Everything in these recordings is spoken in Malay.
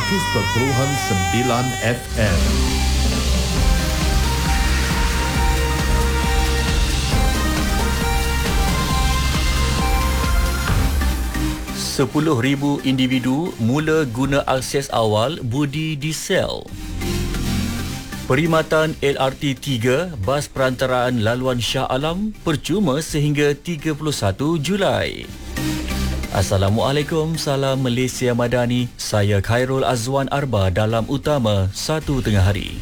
FM. 10,000 individu mula guna akses awal budi diesel. Perkhidmatan LRT 3 bas perantaraan laluan Shah Alam percuma sehingga 31 Julai. Assalamualaikum, salam Malaysia Madani. Saya Khairul Azwan Arba dalam Utama 1 Tengah Hari.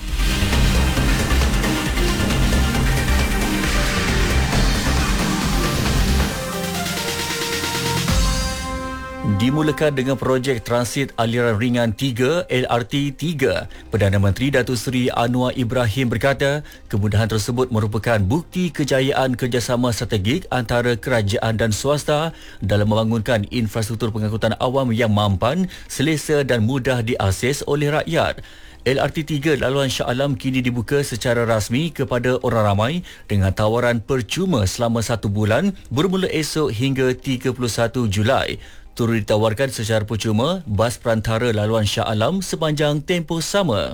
Dimulakan dengan projek transit aliran ringan 3 LRT 3. Perdana Menteri Datuk Seri Anwar Ibrahim berkata, kemudahan tersebut merupakan bukti kejayaan kerjasama strategik antara kerajaan dan swasta dalam membangunkan infrastruktur pengangkutan awam yang mampan, selesa dan mudah diakses oleh rakyat. LRT 3 laluan Shah Alam kini dibuka secara rasmi kepada orang ramai dengan tawaran percuma selama 1 bulan bermula esok hingga 31 Julai. Turut ditawarkan secara percuma bas perantara laluan Shah Alam sepanjang tempoh sama.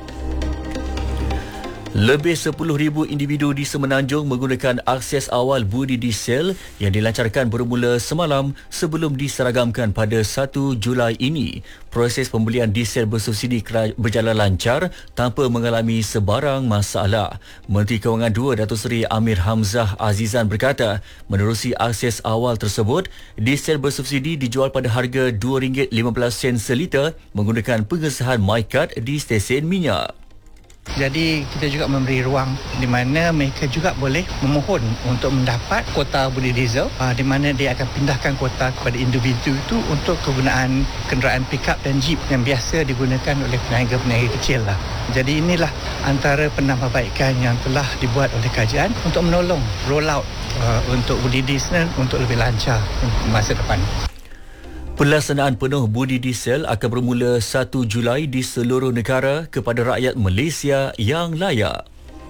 Lebih 10,000 individu di Semenanjung menggunakan akses awal budi diesel yang dilancarkan bermula semalam sebelum diseragamkan pada 1 Julai ini. Proses pembelian diesel bersubsidi berjalan lancar tanpa mengalami sebarang masalah. Menteri Kewangan 2 Datuk Seri Amir Hamzah Azizan berkata, menerusi akses awal tersebut, diesel bersubsidi dijual pada harga RM2.15 seliter menggunakan pengesahan MyCard di stesen minyak. Jadi kita juga memberi ruang di mana mereka juga boleh memohon untuk mendapat kuota budi diesel, di mana dia akan pindahkan kuota kepada individu itu untuk kegunaan kenderaan pickup dan jeep yang biasa digunakan oleh peniaga-peniaga kecil lah. Jadi inilah antara penambahbaikan yang telah dibuat oleh kerajaan untuk menolong roll out untuk budi diesel untuk lebih lancar masa depan. Pelaksanaan penuh budi diesel akan bermula 1 Julai di seluruh negara kepada rakyat Malaysia yang layak.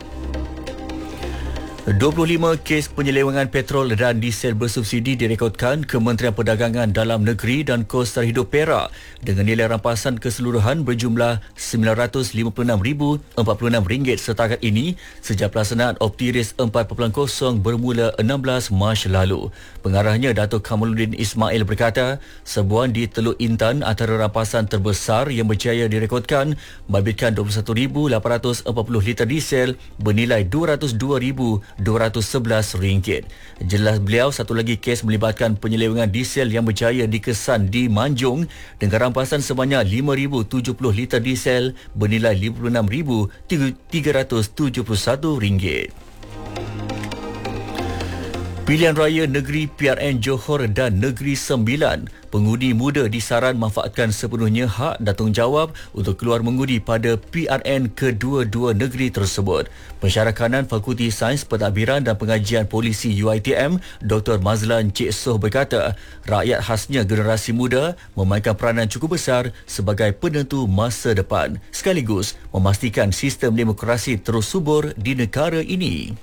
25 kes penyelewengan petrol dan diesel bersubsidi direkodkan Kementerian Perdagangan Dalam Negeri dan Kos Tarhidup Perak dengan nilai rampasan keseluruhan berjumlah RM956,046 setakat ini sejak pelaksanaan Optiris 4.0 bermula 16 Mac lalu. Pengarahnya Datuk Kamaluddin Ismail berkata, sebuah di Teluk Intan antara rampasan terbesar yang berjaya direkodkan membabitkan 21,840 liter diesel bernilai RM202,211. Jelas beliau, satu lagi kes melibatkan penyelewengan diesel yang berjaya dikesan di Manjung dengan rampasan sebanyak 5,070 liter diesel bernilai RM56,371. Pilihan Raya Negeri PRN Johor dan Negeri Sembilan, pengundi muda disaran manfaatkan sepenuhnya hak dan tanggungjawab untuk keluar mengundi pada PRN kedua-dua negeri tersebut. Pensyarah kanan Fakulti Sains Pentadbiran dan Pengajian Polisi UiTM, Dr. Mazlan Cik Soh berkata, rakyat khasnya generasi muda memainkan peranan cukup besar sebagai penentu masa depan, sekaligus memastikan sistem demokrasi terus subur di negara ini.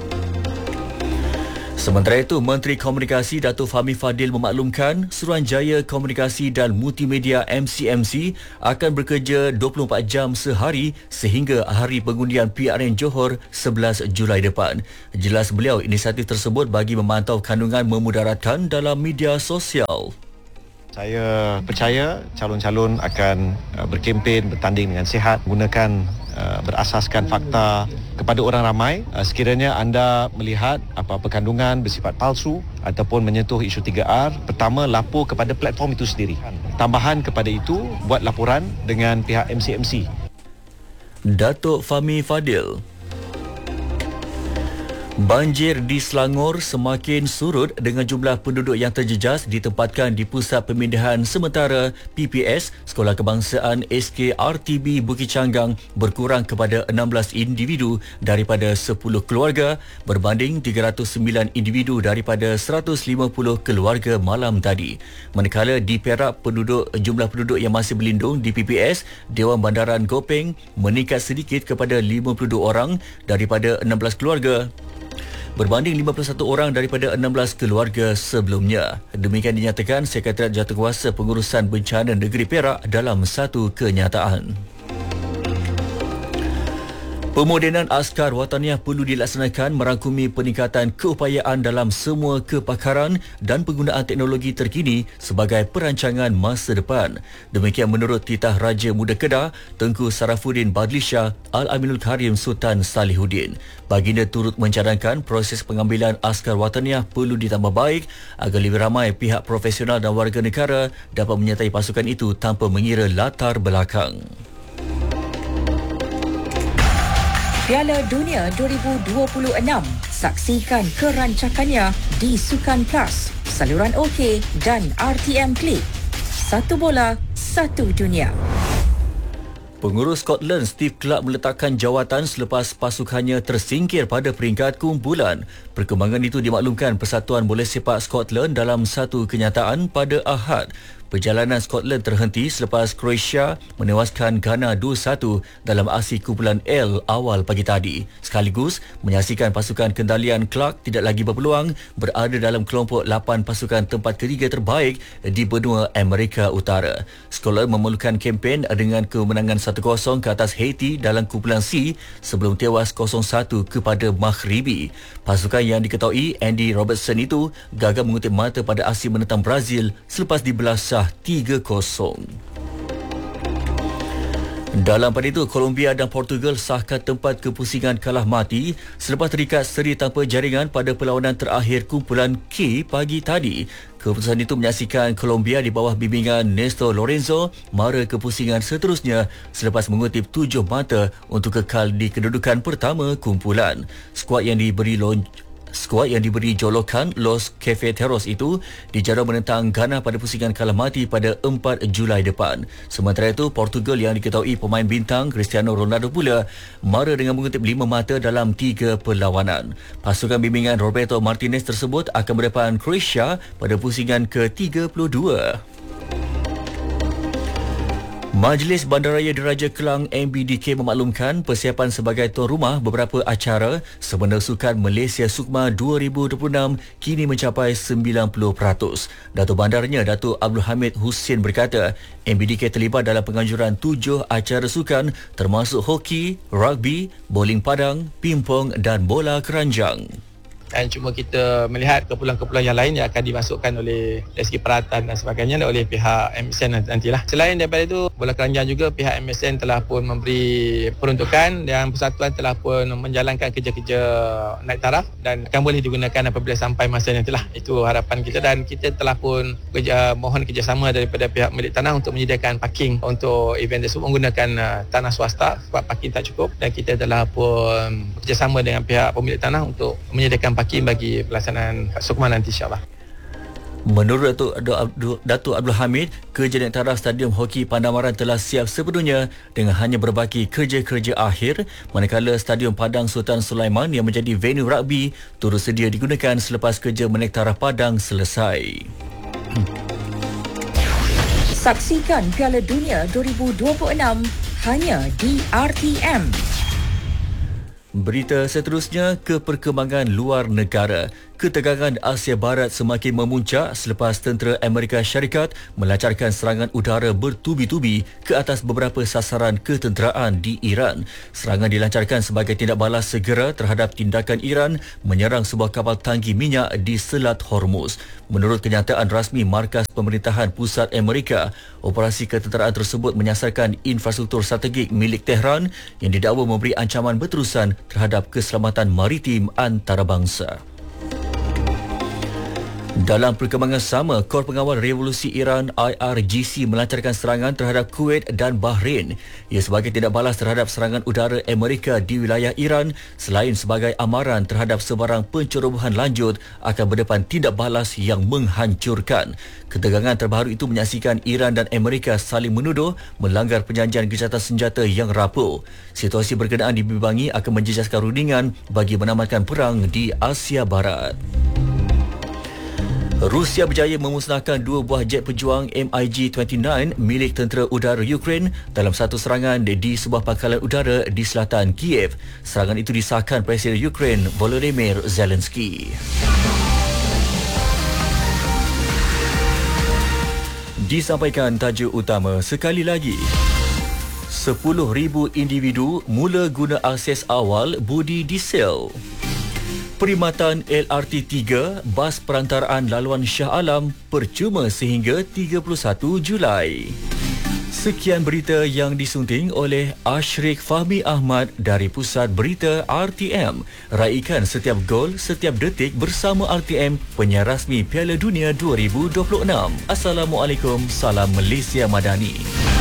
Sementara itu, Menteri Komunikasi Datuk Fahmi Fadil memaklumkan Suruhanjaya Komunikasi dan Multimedia MCMC akan bekerja 24 jam sehari sehingga hari pengundian PRN Johor 11 Julai depan. Jelas beliau, inisiatif tersebut bagi memantau kandungan memudaratkan dalam media sosial. Saya percaya calon-calon akan berkempen, bertanding dengan sihat, gunakan berasaskan fakta kepada orang ramai. Sekiranya anda melihat apa-apa kandungan bersifat palsu ataupun menyentuh isu 3R, pertama lapor kepada platform itu sendiri. Tambahan kepada itu, buat laporan dengan pihak MCMC. Datuk Fahmi Fadil. Banjir di Selangor semakin surut dengan jumlah penduduk yang terjejas ditempatkan di Pusat Pemindahan Sementara PPS Sekolah Kebangsaan SKRTB Bukit Canggang berkurang kepada 16 individu daripada 10 keluarga berbanding 309 individu daripada 150 keluarga malam tadi. Manakala di Perak, jumlah penduduk yang masih berlindung di PPS Dewan Bandaran Gopeng meningkat sedikit kepada 52 orang daripada 16 keluarga. berbanding 51 orang daripada 16 keluarga sebelumnya. Demikian dinyatakan Sekretariat Jawatankuasa Pengurusan Bencana Negeri Perak dalam satu kenyataan. Pemodenan askar wataniah perlu dilaksanakan merangkumi peningkatan keupayaan dalam semua kepakaran dan penggunaan teknologi terkini sebagai perancangan masa depan. Demikian menurut Titah Raja Muda Kedah, Tengku Sarafuddin Badlisha Al-Aminul Karim Sultan Salihuddin. Baginda turut mencadangkan proses pengambilan askar wataniah perlu ditambah baik agar lebih ramai pihak profesional dan warga negara dapat menyertai pasukan itu tanpa mengira latar belakang. Piala Dunia 2026. Saksikan kerancakannya di Sukan Plus, saluran OK dan RTM Klik. Satu bola, satu dunia. Pengurus Scotland Steve Clarke meletakkan jawatan selepas pasukannya tersingkir pada peringkat kumpulan. Perkembangan itu dimaklumkan Persatuan Bola Sepak Scotland dalam satu kenyataan pada Ahad. Perjalanan Scotland terhenti selepas Croatia menewaskan Ghana 2-1 dalam aksi kumpulan L awal pagi tadi. Sekaligus menyaksikan pasukan kendalian Clarke tidak lagi berpeluang berada dalam kelompok 8 pasukan tempat ketiga terbaik di benua Amerika Utara. Scotland memerlukan kempen dengan kemenangan 1-0 ke atas Haiti dalam kumpulan C sebelum tewas 0-1 kepada Maghribi. Pasukan yang diketahui Andy Robertson itu gagal mengutip mata pada aksi menentang Brazil selepas dibelah 3-0. Dalam pada itu, Colombia dan Portugal sahkan tempat kepusingan kalah mati selepas terikat seri tanpa jaringan pada perlawanan terakhir kumpulan K pagi tadi. Keputusan itu menyaksikan Colombia di bawah bimbingan Néstor Lorenzo mara kepusingan seterusnya selepas mengutip 7 mata untuk kekal di kedudukan pertama kumpulan. Skuad yang diberi jolokan Los Cafeteros itu dijadual menentang Ghana pada pusingan kalah mati pada 4 Julai depan. Sementara itu, Portugal yang diketahui pemain bintang Cristiano Ronaldo pula mara dengan mengutip 5 mata dalam 3 perlawanan. Pasukan bimbingan Roberto Martinez tersebut akan berdepan Croatia pada pusingan ke-32. Majlis Bandaraya Diraja Kelang MBDK memaklumkan persiapan sebagai tuan rumah beberapa acara Semena Sukan Malaysia Sukma 2026 kini mencapai 90%. Datuk Bandarnya, Datuk Abdul Hamid Hussein berkata, MBDK terlibat dalam penganjuran 7 acara sukan termasuk hoki, rugby, bowling padang, pingpong dan bola keranjang. Dan cuma kita melihat kumpulan-kumpulan yang lain yang akan dimasukkan oleh dari segi peralatan dan sebagainya oleh pihak MSN nantilah. Selain daripada itu, bola keranjang juga pihak MSN telah pun memberi peruntukan dan persatuan telah pun menjalankan kerja-kerja naik taraf dan akan boleh digunakan apabila sampai masa nantilah. Itu harapan kita dan kita telah pun mohon kerjasama daripada pihak milik tanah untuk menyediakan parking untuk event tersebut menggunakan tanah swasta sebab parking tak cukup dan kita telah pun kerjasama dengan pihak pemilik tanah untuk menyediakan parking bagi pelaksanaan Sukma nanti insyaAllah. Menurut Datuk Abdul Hamid, kerja naik taraf Stadium Hoki Pandamaran telah siap sepenuhnya dengan hanya berbaki kerja-kerja akhir, manakala Stadium Padang Sultan Sulaiman yang menjadi venue rugby turut sedia digunakan selepas kerja menaik taraf Padang selesai. Saksikan Piala Dunia 2026 hanya di RTM. Berita seterusnya ke perkembangan luar negara. Ketegangan Asia Barat semakin memuncak selepas tentera Amerika Syarikat melancarkan serangan udara bertubi-tubi ke atas beberapa sasaran ketenteraan di Iran. Serangan dilancarkan sebagai tindak balas segera terhadap tindakan Iran menyerang sebuah kapal tangki minyak di Selat Hormuz. Menurut kenyataan rasmi Markas Pemerintahan Pusat Amerika, operasi ketenteraan tersebut menyasarkan infrastruktur strategik milik Tehran yang didakwa memberi ancaman berterusan terhadap keselamatan maritim antarabangsa. Dalam perkembangan sama, Kor Pengawal Revolusi Iran IRGC melancarkan serangan terhadap Kuwait dan Bahrain. Ia sebagai tindak balas terhadap serangan udara Amerika di wilayah Iran selain sebagai amaran terhadap sebarang pencerobohan lanjut akan berdepan tindak balas yang menghancurkan. Ketegangan terbaru itu menyaksikan Iran dan Amerika saling menuduh melanggar perjanjian gencatan senjata yang rapuh. Situasi berkenaan dibimbangi akan menjejaskan rundingan bagi menamatkan perang di Asia Barat. Rusia berjaya memusnahkan 2 buah jet pejuang MiG-29 milik tentera udara Ukraine dalam satu serangan di sebuah pangkalan udara di selatan Kiev. Serangan itu disahkan Presiden Ukraine Volodymyr Zelensky. Disampaikan tajuk utama sekali lagi. 10,000 individu mula guna akses awal budi diesel. Perkhidmatan LRT3 bas perantaraan laluan Shah Alam percuma sehingga 31 Julai. Sekian berita yang disunting oleh Ashrik Fahmi Ahmad dari Pusat Berita RTM. Raikan setiap gol, setiap detik bersama RTM, penyiar rasmi Piala Dunia 2026. Assalamualaikum, salam Malaysia Madani.